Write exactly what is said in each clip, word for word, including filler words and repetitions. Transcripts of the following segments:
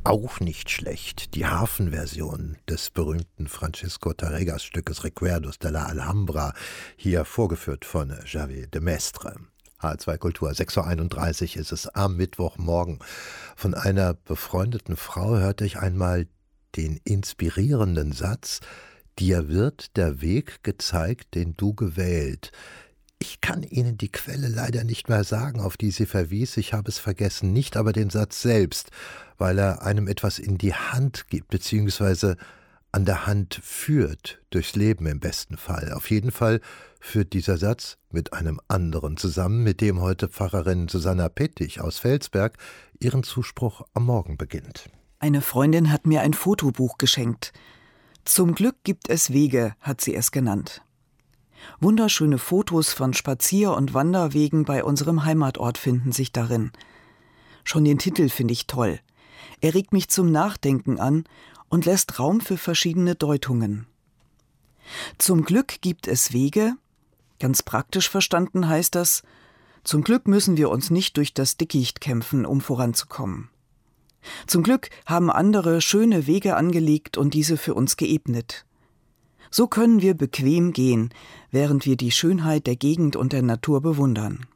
Auch nicht schlecht, die Hafenversion des berühmten Francisco Tárregas Stückes Recuerdos de la Alhambra, hier vorgeführt von Javier de Maistre. H R zwei Kultur, sechs Uhr einunddreißig ist es am Mittwochmorgen. Von einer befreundeten Frau hörte ich einmal den inspirierenden Satz: Dir wird der Weg gezeigt, den du gewählt. Ich kann Ihnen die Quelle leider nicht mehr sagen, auf die sie verwies, ich habe es vergessen, nicht aber den Satz selbst, weil er einem etwas in die Hand gibt, beziehungsweise an der Hand führt, durchs Leben im besten Fall. Auf jeden Fall führt dieser Satz mit einem anderen zusammen, mit dem heute Pfarrerin Susanna Pettig aus Felsberg ihren Zuspruch am Morgen beginnt. Eine Freundin hat mir ein Fotobuch geschenkt. Zum Glück gibt es Wege, hat sie es genannt. Wunderschöne Fotos von Spazier- und Wanderwegen bei unserem Heimatort finden sich darin. Schon den Titel finde ich toll. Er regt mich zum Nachdenken an und lässt Raum für verschiedene Deutungen. Zum Glück gibt es Wege. Ganz praktisch verstanden heißt das, zum Glück müssen wir uns nicht durch das Dickicht kämpfen, um voranzukommen. Zum Glück haben andere schöne Wege angelegt und diese für uns geebnet. So können wir bequem gehen, während wir die Schönheit der Gegend und der Natur bewundern.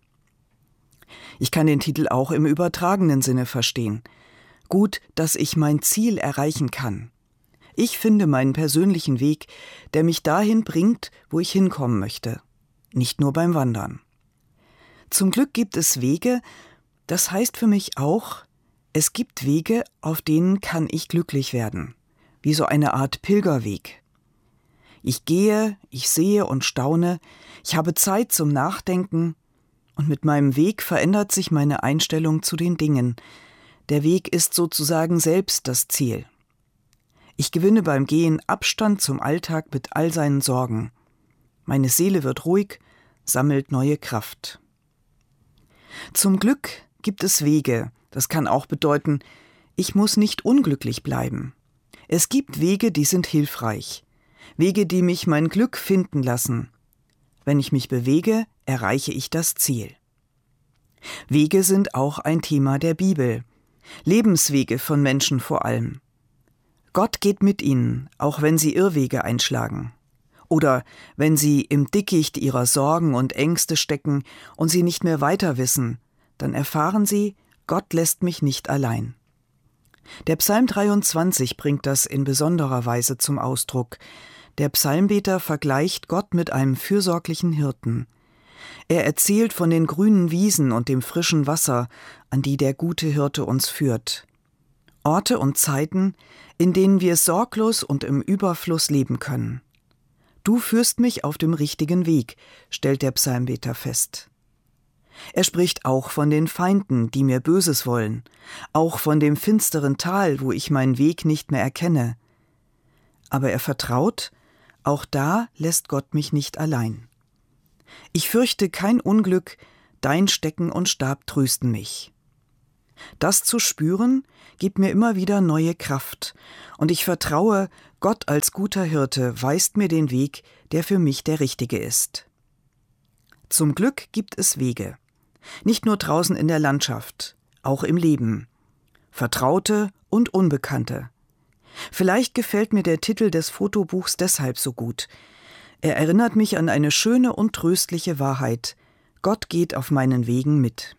Ich kann den Titel auch im übertragenen Sinne verstehen. Gut, dass ich mein Ziel erreichen kann. Ich finde meinen persönlichen Weg, der mich dahin bringt, wo ich hinkommen möchte. Nicht nur beim Wandern. Zum Glück gibt es Wege, das heißt für mich auch, es gibt Wege, auf denen kann ich glücklich werden. Wie so eine Art Pilgerweg. Ich gehe, ich sehe und staune, ich habe Zeit zum Nachdenken und mit meinem Weg verändert sich meine Einstellung zu den Dingen. Der Weg ist sozusagen selbst das Ziel. Ich gewinne beim Gehen Abstand zum Alltag mit all seinen Sorgen. Meine Seele wird ruhig, sammelt neue Kraft. Zum Glück gibt es Wege, das kann auch bedeuten, ich muss nicht unglücklich bleiben. Es gibt Wege, die sind hilfreich. Wege, die mich mein Glück finden lassen. Wenn ich mich bewege, erreiche ich das Ziel. Wege sind auch ein Thema der Bibel. Lebenswege von Menschen vor allem. Gott geht mit ihnen, auch wenn sie Irrwege einschlagen. Oder wenn sie im Dickicht ihrer Sorgen und Ängste stecken und sie nicht mehr weiter wissen, dann erfahren sie, Gott lässt mich nicht allein. Der Psalm dreiundzwanzig bringt das in besonderer Weise zum Ausdruck. Der Psalmbeter vergleicht Gott mit einem fürsorglichen Hirten. Er erzählt von den grünen Wiesen und dem frischen Wasser, an die der gute Hirte uns führt. Orte und Zeiten, in denen wir sorglos und im Überfluss leben können. Du führst mich auf dem richtigen Weg, stellt der Psalmbeter fest. Er spricht auch von den Feinden, die mir Böses wollen, auch von dem finsteren Tal, wo ich meinen Weg nicht mehr erkenne. Aber er vertraut, auch da lässt Gott mich nicht allein. Ich fürchte kein Unglück, dein Stecken und Stab trösten mich. Das zu spüren, gibt mir immer wieder neue Kraft, und ich vertraue, Gott als guter Hirte weist mir den Weg, der für mich der richtige ist. Zum Glück gibt es Wege. Nicht nur draußen in der Landschaft, auch im Leben. Vertraute und Unbekannte. Vielleicht gefällt mir der Titel des Fotobuchs deshalb so gut. Er erinnert mich an eine schöne und tröstliche Wahrheit. Gott geht auf meinen Wegen mit.